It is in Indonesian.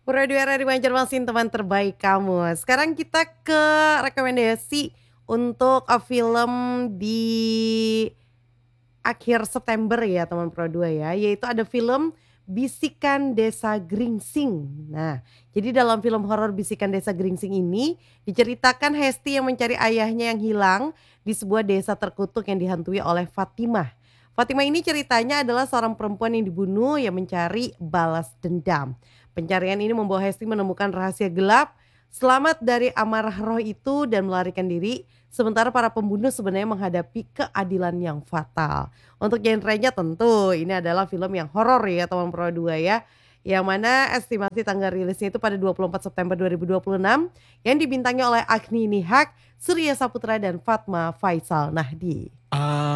Radio RRI Banjarmasin, teman terbaik kamu. Sekarang kita ke rekomendasi untuk film di akhir September ya teman Pro 2 ya, yaitu ada film Bisikan Desa Gringsing. Nah, jadi dalam film horor Bisikan Desa Gringsing ini diceritakan Hesti yang mencari ayahnya yang hilang di sebuah desa terkutuk yang dihantui oleh Fatimah. Fatimah ini ceritanya adalah seorang perempuan yang dibunuh yang mencari balas dendam. Pencarian ini membawa Hesti menemukan rahasia gelap, selamat dari amarah roh itu dan melarikan diri, sementara para pembunuh sebenarnya menghadapi keadilan yang fatal. Untuk genrenya tentu ini adalah film yang horor ya teman Pro 2 ya. Yang mana estimasi tanggal rilisnya itu pada 24 September 2026 yang dibintangi oleh Agni Nihak, Surya Saputra dan Fatma Faisal Nahdi.